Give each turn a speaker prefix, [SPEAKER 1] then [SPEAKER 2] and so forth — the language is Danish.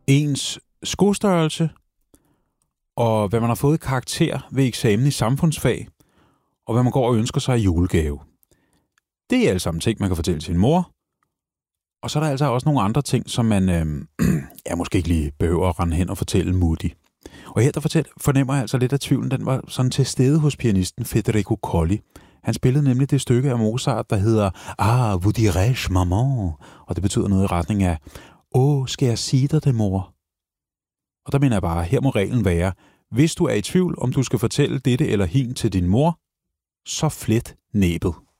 [SPEAKER 1] ens skostørrelse, og hvad man har fået karakter ved eksamen i samfundsfag, og hvad man går og ønsker sig i julegave. Det er alle sammen ting, man kan fortælle sin mor. Og så er der altså også nogle andre ting, som man måske ikke lige behøver at rende hen og fortælle Moody. Og her der fornemmer jeg altså lidt af tvivlen. Den var sådan til stede hos pianisten Federico Colli. Han spillede nemlig det stykke af Mozart, der hedder vous dirais-je maman? Og det betyder noget i retning af, skal jeg sige dig det, mor? Og der mener jeg bare, her må reglen være, hvis du er i tvivl, om du skal fortælle dette eller hin til din mor, så flet næbet.